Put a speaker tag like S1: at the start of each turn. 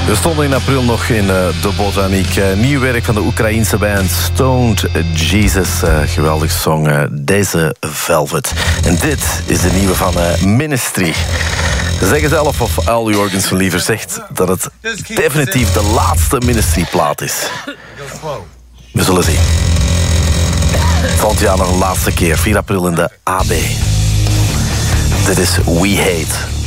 S1: We stonden in april nog in de Botaniek. Nieuw werk van de Oekraïense band Stoned Jesus. Geweldig song, deze Velvet. En dit is de nieuwe van Ministry. Ze zeggen zelf, of Al Jorgensen liever zegt, dat het definitief de laatste Ministry-plaat is. We zullen zien. Volgend jaar nog een laatste keer, 4 april in de AB. Dit is We Hate.